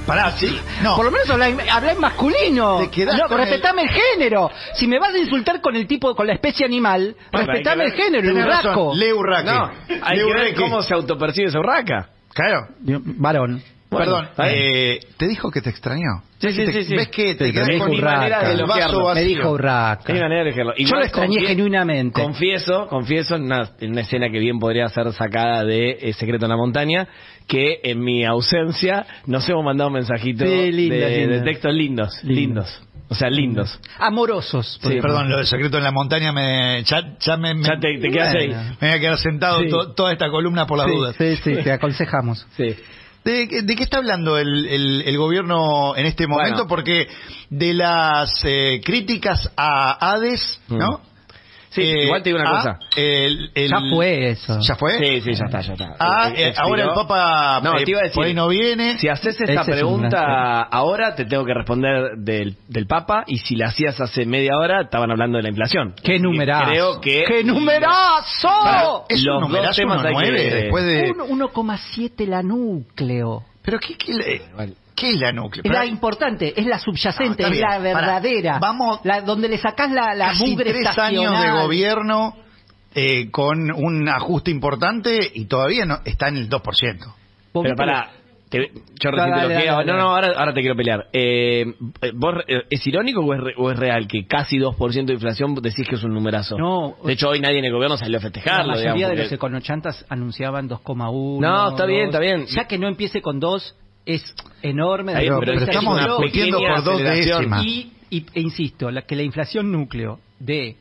Pará, sí. No. Por lo menos habla en masculino. Te quedás No, con respetame el género. Si me vas a insultar con el tipo, con la especie animal, respetame el género, el Tenés urraco. razón, Le Urraque. No, hay Le que ver Urraque. cómo se autopercibe esa urraca. Claro. Varón. Bueno, Perdón, ¿está bien? ¿te dijo que te extrañó? Sí, sí, sí, sí. ¿Ves que te Sí, quedás me dijo con Urraca. mi manera del vaso Me vacío? Me dijo urraca. Hay manera de elegirlo. Yo lo extrañé genuinamente. Confieso en una escena que bien podría ser sacada de Secreto en la Montaña, que en mi ausencia nos hemos mandado mensajitos Sí, lindos, de lindos. textos lindos. O sea, lindos. Amorosos. Sí, Perdón, lo del secreto en la montaña ya te quedas ahí. Me voy a quedar sentado Sí. toda esta columna por las dudas. Sí, te aconsejamos. Sí. ¿De qué está hablando el gobierno en este momento? Bueno. Porque de las críticas a Hades, ¿no? Sí, igual te digo una cosa. Ya fue eso. ¿Ya fue? Sí, ya está. Ahora el Papa No, te iba a decir, por ahí no viene. Si haces esta Ese es un pregunta gran- ahora, te tengo que responder del Papa, y si la hacías hace media hora, estaban hablando de la inflación. ¡Qué numerazo! Creo que... ¡Qué numerazo! Es Los un dos numerazo, temas hay 1.9 que- después de... 1,7 la núcleo. ¿Pero qué es la núcleo? Es la importante, es la subyacente, No, está es la bien. verdadera. Pará, vamos- donde le sacás la casi mugre 3 años de estacional. gobierno con un ajuste importante y todavía no está en el 2%. Pero pará, yo recién te lo Dale, que... dale. No, ahora te quiero pelear. ¿Vos, ¿es irónico o es real que casi 2% de inflación decís que es un numerazo? No. De hecho, hoy nadie en el gobierno salió a La festejarlo. mayoría digamos, de los porque- econochantas anunciaban 2,1. No, está bien, 2. está bien. Ya que no empiece con 2 es enorme. Está bien, desde el pero punto de vista estamos económico. discutiendo pequeña por 2 aceleración. décimas. E insisto, que la inflación núcleo de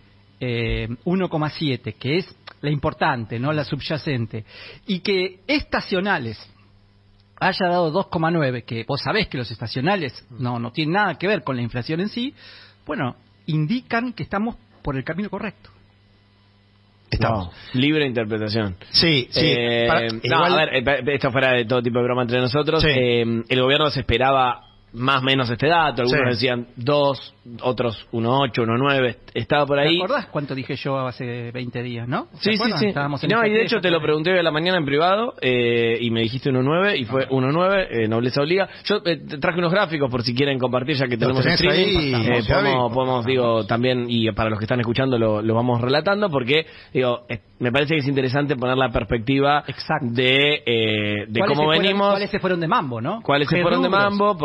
1,7, que es la importante, no la subyacente, y que estacionales haya dado 2,9, que vos sabés que los estacionales no tienen nada que ver con la inflación en sí, bueno, indican que estamos por el camino correcto. Estamos. Wow. Libre interpretación. Sí, sí. No, igual- a ver, esto fuera de todo tipo de broma entre nosotros. Sí. El gobierno se esperaba más o menos este dato. Algunos Sí. decían 2, otros 1,8, 1,9. Estaba por ahí. ¿Te acordás cuánto dije yo hace 20 días, no? ¿Se Sí, sí, acuerdan? sí. Estábamos en No, esa y de hecho aquella te lo por ahí. pregunté hoy a la mañana en privado y me dijiste 1,9 y fue 1,9, nobleza obliga. Yo te traje unos gráficos por si quieren compartir, ya que tenemos tenés streaming. ahí, Xavi? Podemos, digo, también, y para los que están escuchando lo vamos relatando, porque, digo, me parece que es interesante poner la perspectiva Exacto. de ¿Cuáles cómo se fueron- venimos, ¿Cuáles se fueron de mambo, no? cuáles se ¿Qué fueron de rubros? mambo,